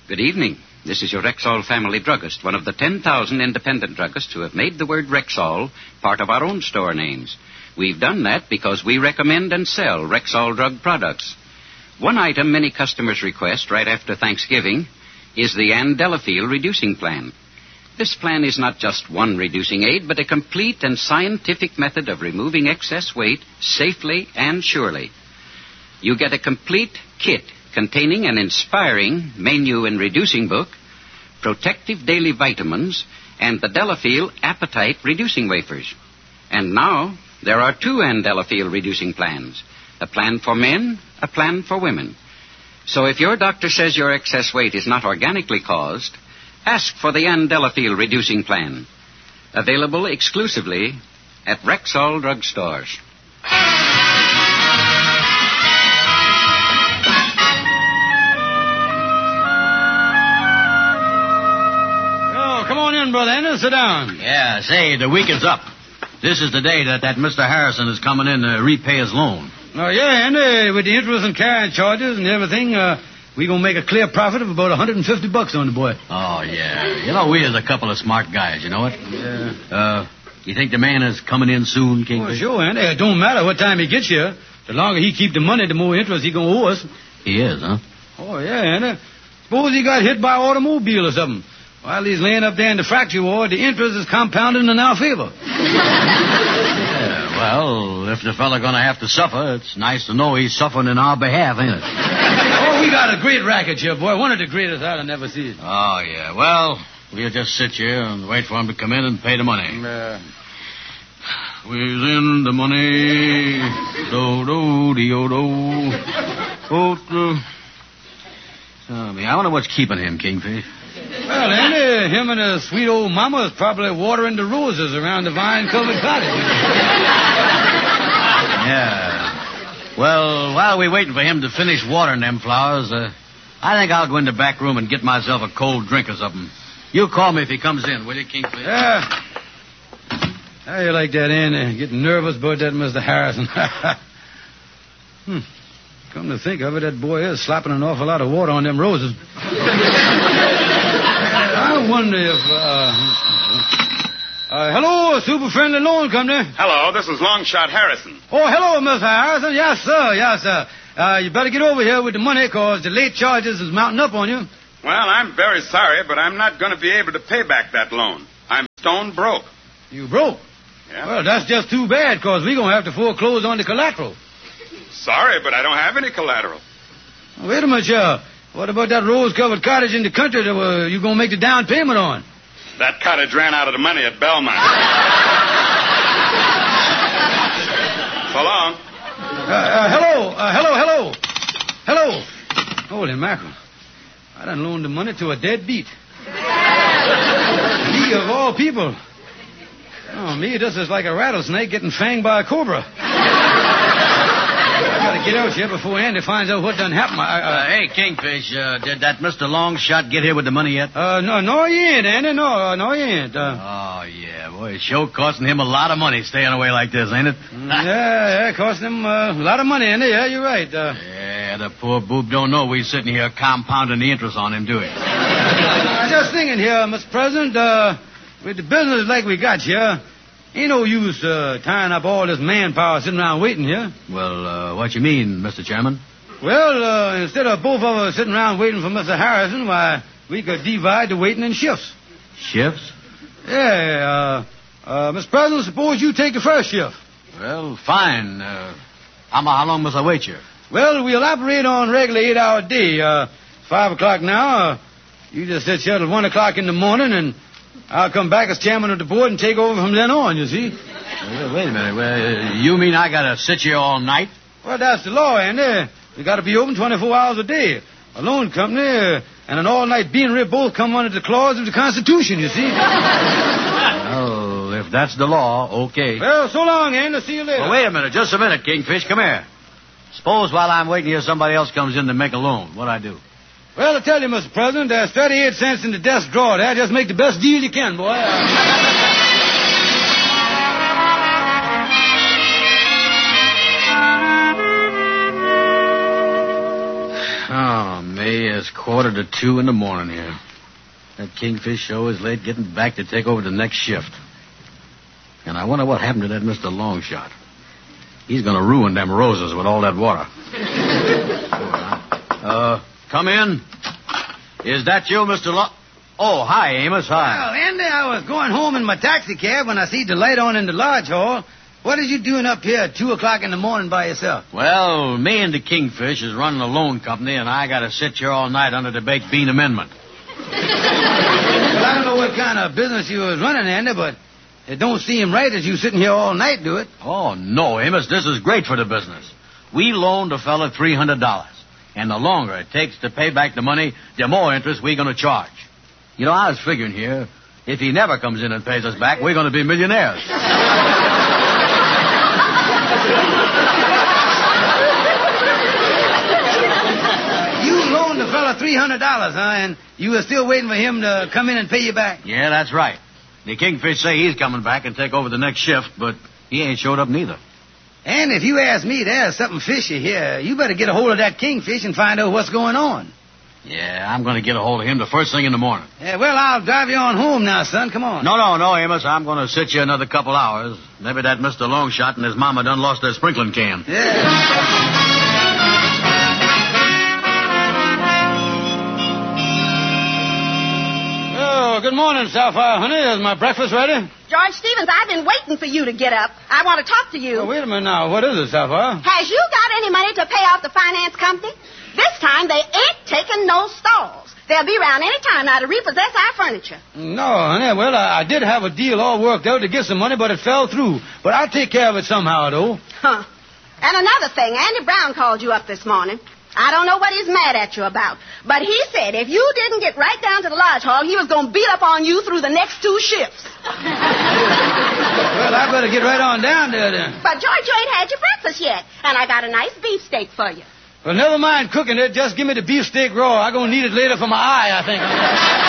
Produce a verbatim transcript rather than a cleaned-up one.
Good evening. This is your Rexall family druggist, one of the ten thousand independent druggists who have made the word Rexall part of our own store names. We've done that because we recommend and sell Rexall drug products. One item many customers request right after Thanksgiving is the Andelafil reducing plan. This plan is not just one reducing aid, but a complete and scientific method of removing excess weight safely and surely. You get a complete kit containing an inspiring menu and reducing book, protective daily vitamins, and the Delafil appetite reducing wafers. And now there are two Andelafil reducing plans, a plan for men, a plan for women. So if your doctor says your excess weight is not organically caused, ask for the Andelafil reducing plan. Available exclusively at Rexall drugstores. Come on in, Brother Ennis. Sit down. Yeah, say, the week is up. This is the day that that Mister Harrison is coming in to repay his loan. Oh, yeah, and uh, with the interest and carrying charges and everything, uh, we're going to make a clear profit of about one hundred fifty bucks on the boy. Oh, yeah. You know, we is a couple of smart guys, you know it? Yeah. Uh, you think the man is coming in soon, King? Oh, sure, and it don't matter what time he gets here. The longer he keep the money, the more interest he going to owe us. He is, huh? Oh, yeah, and uh, suppose he got hit by an automobile or something. While he's laying up there in the fracture ward, the interest is compounding in our favor. Yeah, well, if the fella gonna have to suffer, it's nice to know he's suffering in our behalf, ain't it? Oh, we got a great racket here, boy. One of the greatest I've ever seen. Oh, yeah. Well, we'll just sit here and wait for him to come in and pay the money. Uh, We's in the money. Do-do-dee-o-do. Oh, uh, I mean, I wonder what's keeping him, Kingfish. Well, Andy, him and his sweet old mama is probably watering the roses around the vine-covered cottage. Yeah. Well, while we're waiting for him to finish watering them flowers, uh, I think I'll go in the back room and get myself a cold drink or something. You call me if he comes in, will you, Kingfish? Yeah. How you like that, Andy? Getting nervous about that Mister Harrison. hmm. Come to think of it, that boy is slapping an awful lot of water on them roses. I wonder if, uh... uh hello, Super Friendly Loan Company. Hello, this is Longshot Harrison. Oh, hello, Mister Harrison. Yes, sir, yes, sir. Uh, you better get over here with the money, because the late charges is mounting up on you. Well, I'm very sorry, but I'm not going to be able to pay back that loan. I'm stone broke. You broke? Yeah. Well, that's just too bad, because we're going to have to foreclose on the collateral. Sorry, but I don't have any collateral. Wait a minute, sir. What about that rose-covered cottage in the country that uh, you're going to make the down payment on? That cottage ran out of the money at Belmont. So long. Uh, uh, hello, uh, hello, hello. Hello. Holy mackerel. I done loaned the money to a dead beat. Me of all people. Oh, me, this is like a rattlesnake getting fanged by a cobra. I gotta get out here before Andy finds out what done happened. I, uh, uh, hey, Kingfish, uh, did that Mister Longshot get here with the money yet? Uh, no, no, he ain't, Andy. No, no, he ain't. Uh, oh, yeah, boy, it's sure costing him a lot of money staying away like this, ain't it? yeah, yeah, costing him uh, a lot of money, Andy. Yeah, you're right. Uh, yeah, the poor boob don't know we're sitting here compounding the interest on him, do we? I'm just thinking here, Mister President, uh, with the business like we got here, ain't no use uh, tying up all this manpower sitting around waiting here. Well, uh, what you mean, Mister Chairman? Well, uh, instead of both of us sitting around waiting for Mister Harrison, why, we could divide the waiting in shifts. Shifts? Yeah, uh, uh, Mister President, suppose you take the first shift. Well, fine. Uh, how, how long must I wait here? Well, we'll operate on regular eight-hour day. Uh, five o'clock now. Uh, you just sit here till one o'clock in the morning, and I'll come back as chairman of the board and take over from then on, you see. Well, wait a minute. Well, you mean I gotta sit here all night? Well, that's the law, Andy. We got to be open twenty-four hours a day. A loan company uh, and an all-night beanery both come under the clause of the Constitution, you see. Well, if that's the law, okay. Well, so long, Andy. See you later. Well, wait a minute. Just a minute, Kingfish. Come here. Suppose while I'm waiting here, somebody else comes in to make a loan. What'd I do? Well, I tell you, Mister President, there's thirty-eight cents in the desk drawer there. Just make the best deal you can, boy. Oh, Oh, me, it's quarter to two in the morning here. That Kingfish show is late getting back to take over the next shift. And I wonder what happened to that Mister Longshot. He's going to ruin them roses with all that water. uh, come in. Is that you, Mister Long... Oh, hi, Amos. Hi. Well, Andy, I was going home in my taxi cab when I see the light on in the lodge hall. What is you doing up here at two o'clock in the morning by yourself? Well, me and the Kingfish is running a loan company, and I got to sit here all night under the baked bean amendment. Well, I don't know what kind of business you was running, Andy, but it don't seem right as you sitting here all night do it. Oh, no, Amos, this is great for the business. We loaned a fella three hundred dollars, and the longer it takes to pay back the money, the more interest we're going to charge. You know, I was figuring here, if he never comes in and pays us back, we're going to be millionaires. You loaned the fella three hundred dollars, huh? And you were still waiting for him to come in and pay you back? Yeah, that's right. The Kingfish say he's coming back and take over the next shift, but he ain't showed up neither. And if you ask me, there's something fishy here. You better get a hold of that Kingfish and find out what's going on. Yeah, I'm going to get a hold of him the first thing in the morning. Yeah, well, I'll drive you on home now, son. Come on. No, no, no, Amos. I'm going to sit you another couple hours. Maybe that Mister Longshot and his mama done lost their sprinkling can. Yeah. Oh, good morning, Sapphire, honey. Is my breakfast ready? George Stevens, I've been waiting for you to get up. I want to talk to you. Oh, wait a minute now. What is it, Sapphire? Has you got any money to pay off the finance company? This time they ain't taking no stalls. They'll be around any time now to repossess our furniture. No, honey. Well, I, I did have a deal all worked out to get some money, but it fell through. But I'll take care of it somehow, though. Huh. And another thing, Andy Brown called you up this morning. I don't know what he's mad at you about, but he said if you didn't get right down to the lodge hall, he was going to beat up on you through the next two shifts. Well, I better get right on down there, then. But, George, you ain't had your breakfast yet, and I got a nice beefsteak for you. Well, never mind cooking it. Just give me the beefsteak raw. I'm going to need it later for my eye, I think.